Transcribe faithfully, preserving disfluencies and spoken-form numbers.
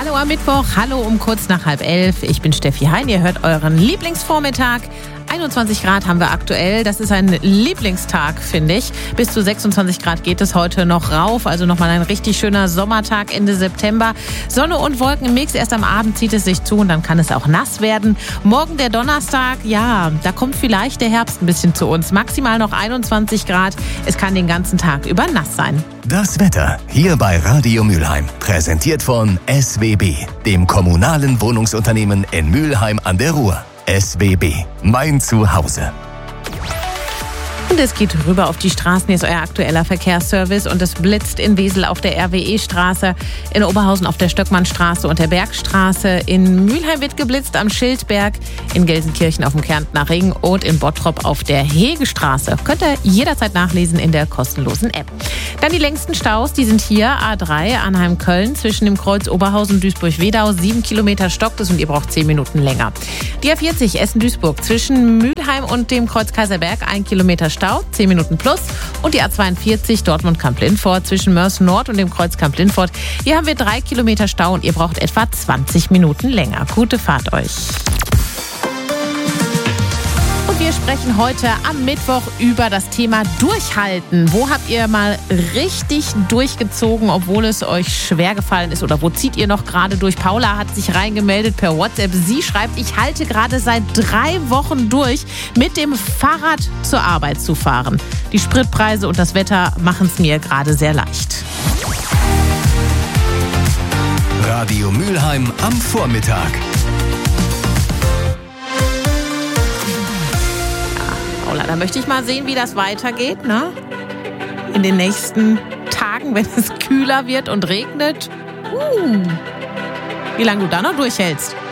Hallo am Mittwoch, hallo um kurz nach halb elf. Ich bin Steffi Hein, ihr hört euren Lieblingsvormittag. einundzwanzig Grad haben wir aktuell. Das ist ein Lieblingstag, finde ich. Bis zu sechsundzwanzig Grad geht es heute noch rauf. Also nochmal ein richtig schöner Sommertag Ende September. Sonne und Wolken im Mix. Erst am Abend zieht es sich zu und dann kann es auch nass werden. Morgen der Donnerstag, ja, da kommt vielleicht der Herbst ein bisschen zu uns. Maximal noch einundzwanzig Grad. Es kann den ganzen Tag über nass sein. Das Wetter hier bei Radio Mülheim. Präsentiert von S W B, dem kommunalen Wohnungsunternehmen in Mülheim an der Ruhr. S W B, mein Zuhause. Und es geht rüber auf die Straßen. Hier ist euer aktueller Verkehrsservice und es blitzt in Wesel auf der R W E-Straße, in Oberhausen auf der Stöckmannstraße und der Bergstraße. In Mülheim wird geblitzt am Schildberg, in Gelsenkirchen auf dem Kärntner Ring und in Bottrop auf der Hegestraße. Könnt ihr jederzeit nachlesen in der kostenlosen App. Dann die längsten Staus, die sind hier A drei Arnheim-Köln zwischen dem Kreuz Oberhausen und Duisburg-Wedau. Sieben Kilometer stockt es und ihr braucht zehn Minuten länger. Die A vierzig Essen-Duisburg zwischen Mülheim und dem Kreuz Kaiserberg. Ein Kilometer Stau, zehn Minuten plus. Und die A zweiundvierzig Dortmund-Kamp-Lindfort zwischen Mörs Nord und dem Kreuz Kamp-Lindfort. Hier haben wir drei Kilometer Stau und ihr braucht etwa zwanzig Minuten länger. Gute Fahrt euch. Wir sprechen heute am Mittwoch über das Thema Durchhalten. Wo habt ihr mal richtig durchgezogen, obwohl es euch schwer gefallen ist? Oder wo zieht ihr noch gerade durch? Paula hat sich reingemeldet per WhatsApp. Sie schreibt, ich halte gerade seit drei Wochen durch, mit dem Fahrrad zur Arbeit zu fahren. Die Spritpreise und das Wetter machen es mir gerade sehr leicht. Radio Mülheim am Vormittag. Da möchte ich mal sehen, wie das weitergeht, ne? In den nächsten Tagen, wenn es kühler wird und regnet. Uh, wie lange du da noch durchhältst.